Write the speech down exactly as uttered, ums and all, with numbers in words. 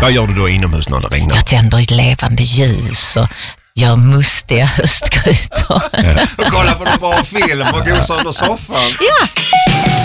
Vad gör du då inomhus när det regnar? Jag tänder ett levande ljus och gör mustiga höstgrytor. Ja. Och kolla på någon bra film och gosar under soffan. Ja.